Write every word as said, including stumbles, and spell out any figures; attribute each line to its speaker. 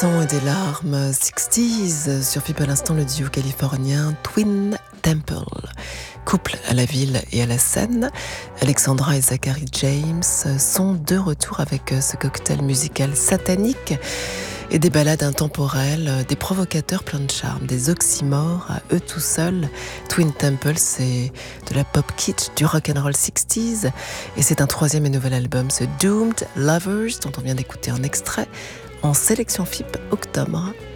Speaker 1: sang et des larmes, sixties, sur F I P à l'instant le duo californien Twin Temple. Couple à la ville et à la scène, Alexandra et Zachary James sont de retour avec ce cocktail musical satanique et des ballades intemporelles, des provocateurs pleins de charme, des oxymores à eux tout seuls. Twin Temple, c'est de la pop kitsch, du rock'n'roll sixties, et c'est un troisième et nouvel album, ce Doomed Lovers, dont on vient d'écouter un extrait, en sélection F I P octobre